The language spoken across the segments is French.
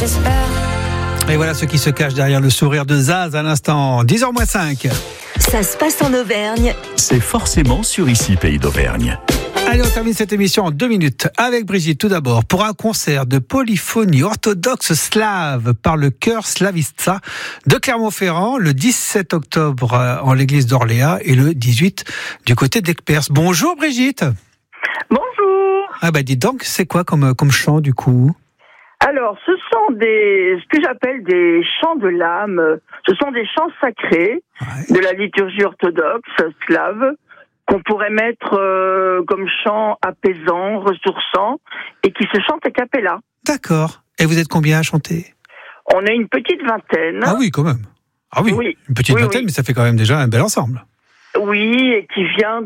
j'espère. Et voilà ce qui se cache derrière le sourire de Zaz à l'instant. 10h-5. Ça se passe en Auvergne. C'est forcément sur Ici Pays d'Auvergne. Allez, on termine cette émission en 2 minutes avec Brigitte tout d'abord pour un concert de polyphonie orthodoxe slave par le chœur Slavitsa de Clermont-Ferrand le 17 octobre en l'église d'Orléans et le 18 du côté d'Aix-Perse. Bonjour Brigitte. Bonjour. Ah bah dites donc, c'est quoi comme chant du coup ? Alors, ce sont ce que j'appelle des chants de l'âme. Ce sont des chants sacrés de la liturgie orthodoxe slave qu'on pourrait mettre comme chants apaisants, ressourçants et qui se chantent a cappella. D'accord. Et vous êtes combien à chanter ? On est une petite vingtaine. Ah oui, quand même. Ah oui, une petite vingtaine, mais ça fait quand même déjà un bel ensemble. Oui, et qui vient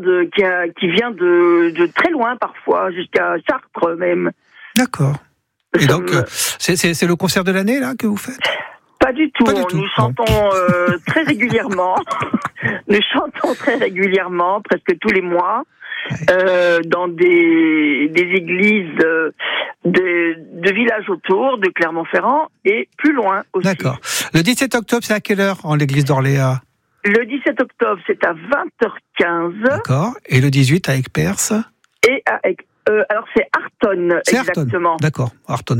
de très loin parfois, jusqu'à Chartres même. D'accord. Et donc, c'est le concert de l'année là que vous faites ? Pas du tout. Nous chantons très régulièrement. Nous chantons très régulièrement, presque tous les mois, dans des églises de villages autour de Clermont-Ferrand et plus loin aussi. D'accord. Le 17 octobre, c'est à quelle heure en l'église d'Orléans ? Le 17 octobre, c'est à 20h15. D'accord. Et le 18 à Aix-Perse ? Et alors c'est Artonne, exactement. Artonne. D'accord. Artonne.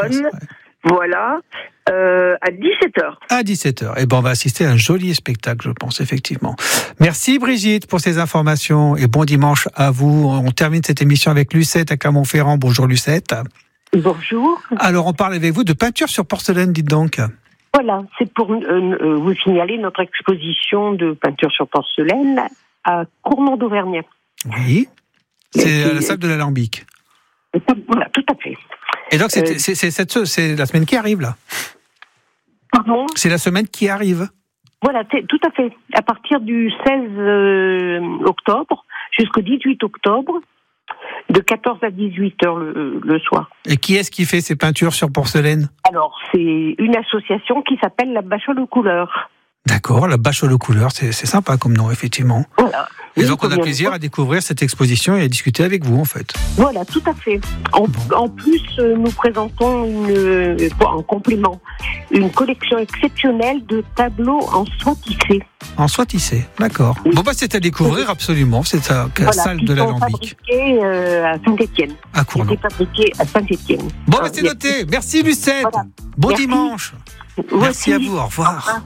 Voilà. À 17h. À 17h. Et ben, on va assister à un joli spectacle, je pense, effectivement. Merci Brigitte pour ces informations et bon dimanche à vous. On termine cette émission avec Lucette à Clermont-Ferrand. Bonjour Lucette. Bonjour. Alors, on parle avec vous de peinture sur porcelaine, dites donc. Voilà, c'est pour vous signaler notre exposition de peinture sur porcelaine à Cournon d'Auvergne. Oui. C'est à la salle de l'Alambic. Voilà, tout à fait. Et donc, c'est la semaine qui arrive, là. Pardon ? C'est la semaine qui arrive. Voilà, tout à fait. À partir du 16 octobre jusqu'au 18 octobre, de 14 à 18 heures le soir. Et qui est-ce qui fait ces peintures sur porcelaine ? Alors, c'est une association qui s'appelle la Bachole aux couleurs. D'accord, la Bachole aux couleurs, c'est sympa comme nom, effectivement. Voilà. Et donc, on a plaisir à découvrir cette exposition et à discuter avec vous, en fait. Voilà, tout à fait. En plus, nous présentons en complément, une collection exceptionnelle de tableaux en soie tissée. En soie tissée, d'accord. Oui. Bon, c'est à découvrir absolument. C'est à la salle de l'Alambic. Fabriqués à Saint-Étienne. À Cournon. C'était fabriqué à Saint-Étienne. Bon, c'est noté. Merci Lucette. Voilà. Bon dimanche. Merci à vous. Au revoir.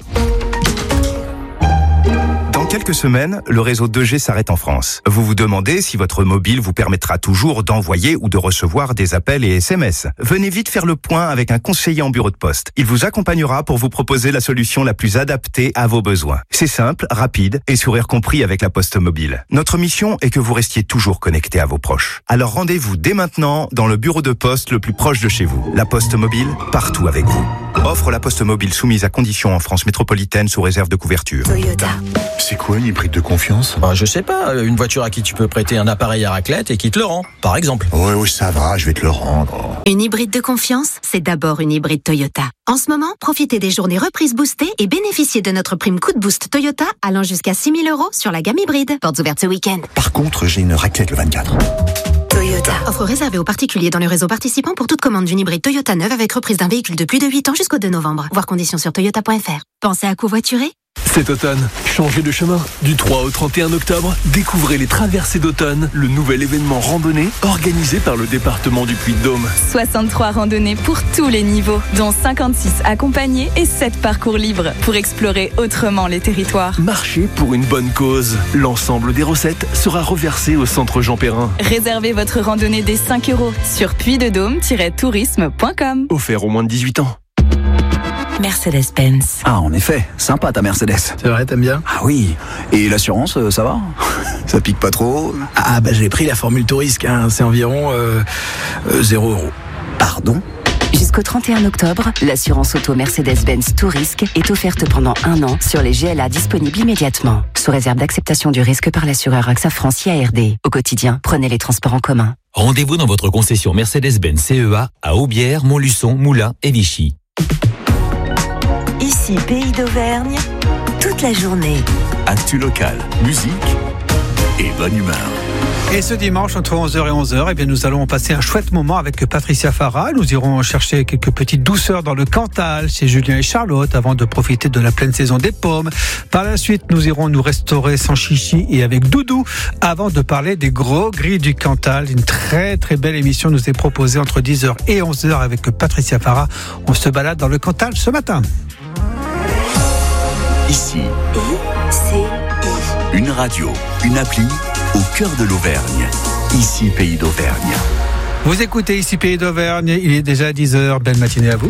Dans quelques semaines, le réseau 2G s'arrête en France. Vous vous demandez si votre mobile vous permettra toujours d'envoyer ou de recevoir des appels et SMS. Venez vite faire le point avec un conseiller en bureau de poste. Il vous accompagnera pour vous proposer la solution la plus adaptée à vos besoins. C'est simple, rapide et sourire compris avec la Poste Mobile. Notre mission est que vous restiez toujours connecté à vos proches. Alors rendez-vous dès maintenant dans le bureau de poste le plus proche de chez vous. La Poste Mobile, partout avec vous. Offre la Poste Mobile soumise à conditions en France métropolitaine sous réserve de couverture. Toyota. C'est quoi une hybride de confiance ? Je sais pas, une voiture à qui tu peux prêter un appareil à raclette et qui te le rend, par exemple. Oui, ça va, je vais te le rendre. Une hybride de confiance, c'est d'abord une hybride Toyota. En ce moment, profitez des journées reprises boostées et bénéficiez de notre prime coup de boost Toyota allant jusqu'à 6 000 € sur la gamme hybride. Portes ouvertes ce week-end. Par contre, j'ai une raclette le 24. Toyota. Offre réservée aux particuliers dans le réseau participant pour toute commande d'une hybride Toyota neuve avec reprise d'un véhicule de plus de 8 ans jusqu'au 2 novembre. Voir conditions sur toyota.fr. Pensez à covoiturer ? Cet automne, changez de chemin. Du 3 au 31 octobre, découvrez les Traversées d'automne, le nouvel événement randonnée organisé par le département du Puy-de-Dôme. 63 randonnées pour tous les niveaux, dont 56 accompagnés et 7 parcours libres pour explorer autrement les territoires. Marchez pour une bonne cause. L'ensemble des recettes sera reversé au centre Jean Perrin. Réservez votre randonnée dès 5 € sur puydedôme-tourisme.com. Offert aux moins de 18 ans. Mercedes-Benz. Ah, en effet, sympa ta Mercedes. C'est vrai, t'aimes bien ? Ah oui. Et l'assurance, ça va ? Ça pique pas trop ? Ah bah j'ai pris la formule Tourisque, hein. C'est environ 0 €. Pardon ? Jusqu'au 31 octobre, l'assurance auto Mercedes-Benz Tourisque est offerte pendant 1 an sur les GLA disponibles immédiatement, sous réserve d'acceptation du risque par l'assureur AXA France IARD. Au quotidien, prenez les transports en commun. Rendez-vous dans votre concession Mercedes-Benz CEA à Aubière, Montluçon, Moulins et Vichy. Ici, Pays d'Auvergne, toute la journée. Actu locale, musique et bonne humeur. Et ce dimanche, entre 11h et 11h, eh bien, nous allons passer un chouette moment avec Patricia Farah. Nous irons chercher quelques petites douceurs dans le Cantal, chez Julien et Charlotte, avant de profiter de la pleine saison des pommes. Par la suite, nous irons nous restaurer sans chichi et avec Doudou, avant de parler des gros gris du Cantal. Une très très belle émission nous est proposée entre 10h et 11h avec Patricia Farah. On se balade dans le Cantal ce matin. Ici, une radio, une appli au cœur de l'Auvergne. Ici, Pays d'Auvergne. Vous écoutez Ici, Pays d'Auvergne. Il est déjà 10h. Belle matinée à vous.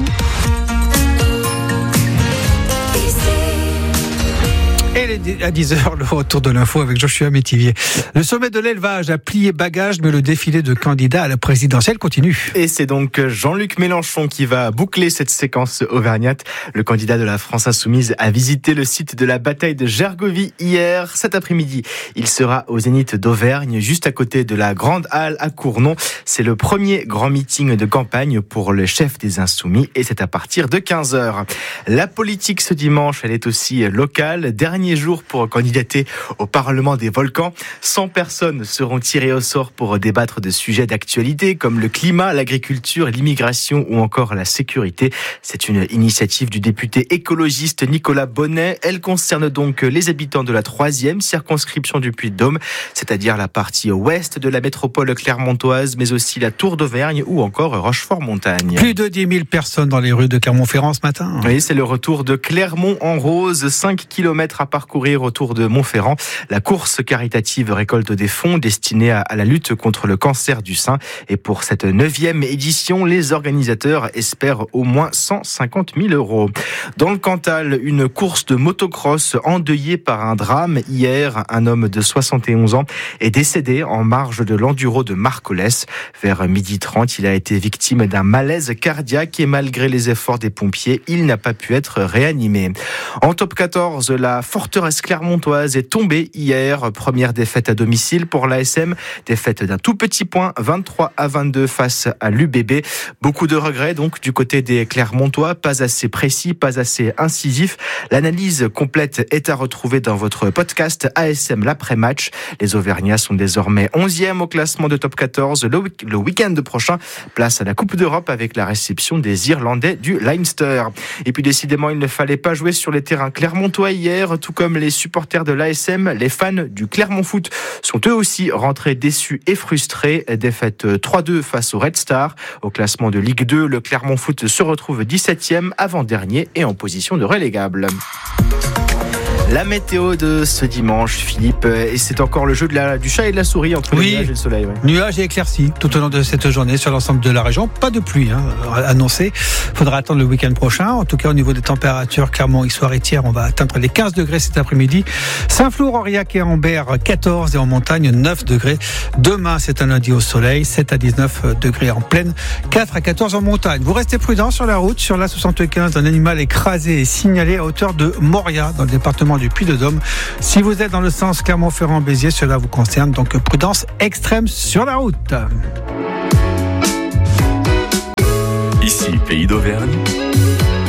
Et à 10h, le retour de l'info avec Joshua Métivier. Le sommet de l'élevage a plié bagage, mais le défilé de candidats à la présidentielle continue. Et c'est donc Jean-Luc Mélenchon qui va boucler cette séquence auvergnate. Le candidat de la France Insoumise a visité le site de la bataille de Gergovie hier. Cet après-midi, il sera au Zénith d'Auvergne, juste à côté de la Grande Halle à Cournon. C'est le premier grand meeting de campagne pour le chef des Insoumis et c'est à partir de 15h. La politique ce dimanche, elle est aussi locale. Dernier jour pour candidater au Parlement des volcans. 100 personnes seront tirées au sort pour débattre de sujets d'actualité comme le climat, l'agriculture, l'immigration ou encore la sécurité. C'est une initiative du député écologiste Nicolas Bonnet. Elle concerne donc les habitants de la 3e circonscription du Puy-de-Dôme, c'est-à-dire la partie ouest de la métropole clermontoise, mais aussi la Tour d'Auvergne ou encore Rochefort-Montagne. Plus de 10 000 personnes dans les rues de Clermont-Ferrand ce matin. Oui, c'est le retour de Clermont en rose, 5 km à parcourir autour de Montferrand. La course caritative récolte des fonds destinés à la lutte contre le cancer du sein. Et pour cette 9e édition, les organisateurs espèrent au moins 150 000 €. Dans le Cantal, une course de motocross endeuillée par un drame. Hier, un homme de 71 ans est décédé en marge de l'enduro de Marcollès. Vers 12h30, il a été victime d'un malaise cardiaque et malgré les efforts des pompiers, il n'a pas pu être réanimé. En top 14, la forteresse clermontoise est tombée hier. Première défaite à domicile pour l'ASM. Défaite d'un tout petit point, 23-22 face à l'UBB. Beaucoup de regrets donc du côté des Clermontois. Pas assez précis, pas assez incisif. L'analyse complète est à retrouver dans votre podcast ASM l'après-match. Les Auvergnats sont désormais 11e au classement de top 14. Le week-end prochain, place à la Coupe d'Europe avec la réception des Irlandais du Leinster. Et puis décidément, il ne fallait pas jouer sur les terrains clermontois hier, tout comme les supporters de l'ASM. Les fans du Clermont Foot sont eux aussi rentrés déçus et frustrés. Défaite 3-2 face au Red Star. Au classement de Ligue 2, le Clermont Foot se retrouve 17e, avant-dernier et en position de relégable. La météo de ce dimanche, Philippe, et c'est encore le jeu du chat et de la souris entre le nuage et le soleil. Ouais. Nuages et éclaircies tout au long de cette journée sur l'ensemble de la région. Pas de pluie annoncée. Faudra attendre le week-end prochain. En tout cas, au niveau des températures, Clermont, Issoire et Thiers, on va atteindre les 15 degrés cet après-midi. Saint-Flour, Aurillac et Ambert, 14 et en montagne, 9 degrés. Demain, c'est un lundi au soleil, 7 à 19 degrés en plaine, 4 à 14 en montagne. Vous restez prudents sur la route. Sur l'A75, un animal écrasé est signalé à hauteur de Moria, dans le département du Puy-de-Dôme. Si vous êtes dans le sens Clermont-Ferrand-Béziers, cela vous concerne, donc prudence extrême sur la route. Ici, Pays d'Auvergne,